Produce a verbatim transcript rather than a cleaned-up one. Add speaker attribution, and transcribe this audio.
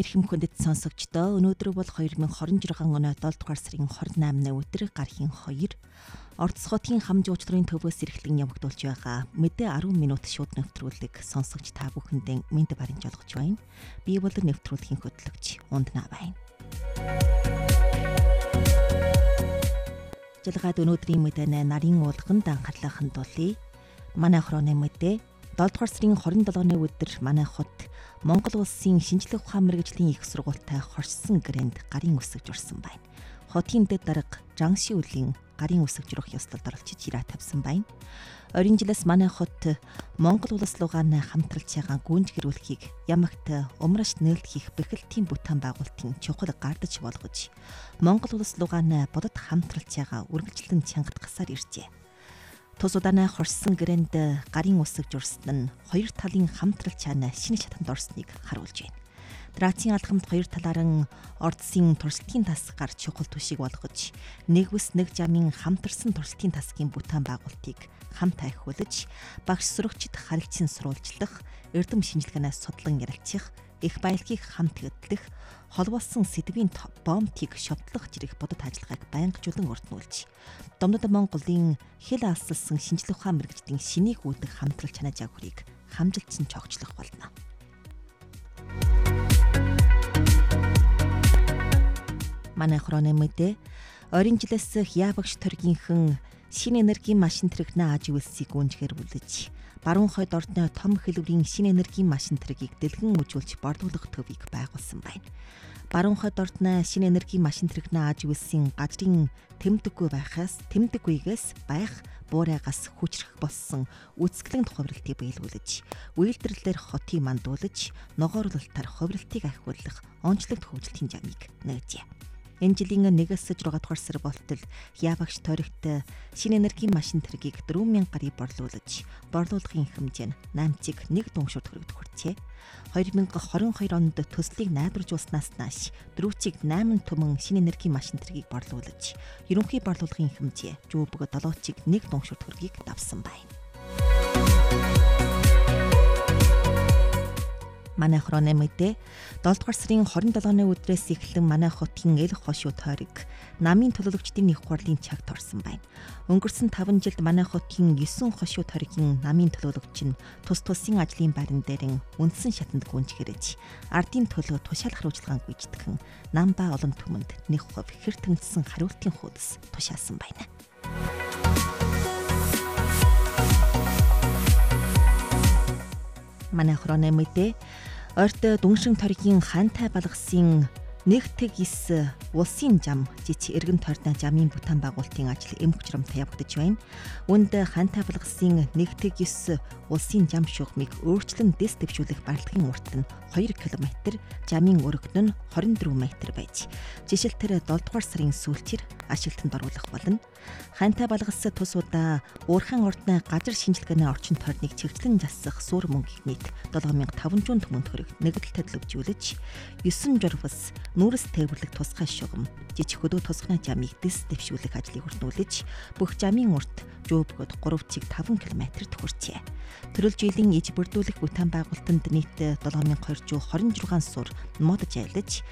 Speaker 1: Эрхэм хүндэт сонсогчдоо өнөөдөр бол two thousand twenty-six оны seven дугаар сарын twenty-eight өдөр гархийн two Орос хотын хам жуучлалын төвөөс эрхлэн явагдуулж байгаа мэдээ ten минут шууд нэвтрүүлэг сонсогч та бүхэндээ мэд баримж олгож байна. Би бол нэвтрүүлгийн хөтлөгч Унднаа байна. Жалгаад өнөөдрийн мэдээ нарийн уулганд анхаарлаа хандуулъя. Манай хороны мэдээ seven дугаар сарын twenty-seven-ны өдөр манай хот Монгол улсын шинжлэх ухаан мэргэжлийн их сургуультай хоршсон гэрээнд гарын үсэг журсан байна. Хотын дэд дарга Жанши үлийн гарын үсэг журах ёслолд оролцож ирээ тавьсан байна. Оройн жилээс манай хот Монгол улс лугааны хамтралж байгаа гүнж гэрүүлэхийг ямагт умраш нээлт хийх бэхэлтийн бүтээн байгуулалтын чухал гардаж болгож Монгол улс лугааны бодод хамтралж байгаа үргэлжлэн чангат гасаар иржээ. Тус удаанаа хоршсон гэрээнд гарын үсэг журсан нь хоёр талын хамтрал чаана шинэ шатанд орсныг харуулж байна. Драцийн алхамд хоёр талааран ордсын туршилтын тас гарч чухал түшиг болгож нэг бүс нэг жамын хамтарсан туршилтын тасгийн бүтээн байгуулалтыг хамт ахиулж багш сурагчид харилцан сурвалжлах, эрдэм шинжилгээнээс судлан ярилцах, их баялагийг хамт хөтлөх, холбоосон сэдвийн бомтыг шовдлох зэрэг бодит ажиллагааг байнгажуулан өртнүүлж Домнод Монголын хэл алсалсан шинжлэх ухаан мэргэжлийн шинийг үүдэх хамтрал чанаа жагварыг хамжилтсан цогцлох болно. Манай хороны мэдээ оройн жилээс Яабагш төргийнхэн шинэ энергийн машин тэрэгнээ аж үйлсийг гүнжгээр бүлэж баруун хойд ордны том хэлбэрийн шинэ энергийн машин тэрэгийг дэлгэн үжүүлж борлуулах төвийг байгуулсан байна. Баруун хойд ордны шинэ энергийн машин тэрэгнээ аж үйлсийн газрын тэмдэггүй байхаас тэмдэггүйгээс байх буурайгаас хүчрэх болсон үсгэлэн хувиралтыг биелүүлж, үйлдвэрлэлээр хотыг мандуулж, ногоорлолтоор хувиралтыг ахиулах онцлог хөгжилтийн жамыг нээжээ. Энэ жилийн one-ээс six дугаар сар болтол Яабагш төрөгт шинэ энергийн машин тэргийг four thousand гарыг борлуулж, борлуулгын хэмжээ нь eight цэг one дунгшуур төгрөгт хүрчээ. twenty twenty-two онд төслийг найдваржуулснаас нааш four цэг eight түмэн шинэ энергийн машин тэргийг борлуулж, ерөнхий борлуулгын хэмжээ жүүбг seven цэг one дунгшуур төгрөгийг давсан байна. Манай хороны мэдээ seven дугаар сарын twenty-seven-ны өдрөөс эхлэн манай хотын эл хошуу тойрог намын төлөөлөгчдийн их хурлын чагт орсон байна. Өнгөрсөн five жилд манай хотын nine хошуу тойргийн намын төлөөлөгч нь тус тусын ажлын байран дээр үндсэн шатанд гүнжгэрэж ардын төлөө тушаалах хариуцлагаан гүйцэтгэн нам ба олон түмэнд нэг хувь хэр тэмцсэн хариултын хуудас тушаасан байна. Манай хороны мэдээ орд дүншин торгийн хантай балгасын нэгтгэг ис улсын зам жич эргэн тойрны замын бүтээн байгуулалтын ажил эм хүчрэмтэй явагдаж байна. Үүнд хантай балгасын нэгтгэг ис улсын зам шугамыг өөрчлөн дэс дэвшүүлэх барилгын урт нь two километр, замын өргөн нь twenty-four метр байж, жишэлтэр seven дугаар сарын сүүлчээр ашиглалтанд оруулах болно. Хантай балгас тус удаа уурхайн ордны газар шинжилгээний орчин тойрныг чигтлэн засах суур мөнгөний нийт seven thousand five hundred түмэн төгрөг нэгдэлтэд төлөвжүүлж, nine журвас нүүрс тээвэрлэх тусгай шугам, жижиг хөдөө тусгай замыг дэс дэвшүүлэх ажлыг хүртнүүлж, бүх замын урт жүүбгөд three цэг five километрт хүрчээ. Төрөл жилийн иж бүрдүүлэх бүтээн байгуулалтанд нийт seven thousand two hundred twenty-six сур мод жайлж,